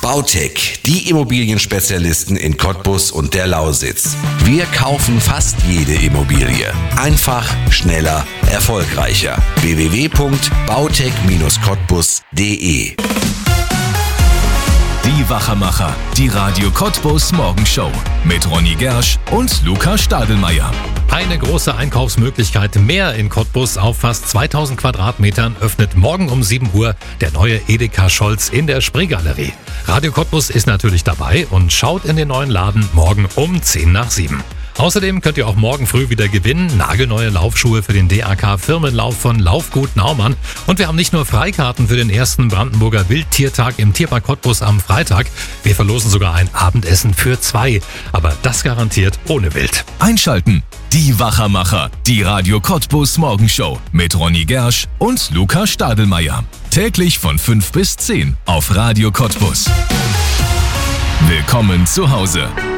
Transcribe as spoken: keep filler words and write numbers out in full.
Bautec, die Immobilienspezialisten in Cottbus und der Lausitz. Wir kaufen fast jede Immobilie. Einfach, schneller, erfolgreicher. w w w punkt bautec Bindestrich cottbus punkt d e Die Wachermacher, die Radio Cottbus Morgenshow mit Ronny Gersch und Luca Stadelmeier. Eine große Einkaufsmöglichkeit mehr in Cottbus auf fast zweitausend Quadratmetern öffnet morgen um sieben Uhr der neue Edeka Scholz in der Spreegalerie. Radio Cottbus ist natürlich dabei und schaut in den neuen Laden morgen um zehn nach sieben. Außerdem könnt ihr auch morgen früh wieder gewinnen. Nagelneue Laufschuhe für den D A K-Firmenlauf von Laufgut Naumann. Und wir haben nicht nur Freikarten für den ersten Brandenburger Wildtiertag im Tierpark Cottbus am Freitag. Wir verlosen sogar ein Abendessen für zwei. Aber das garantiert ohne Wild. Einschalten. Die Wachermacher, die Radio Cottbus Morgenshow mit Ronny Gersch und Luca Stadelmeier. Täglich von fünf bis zehn auf Radio Cottbus. Willkommen zu Hause.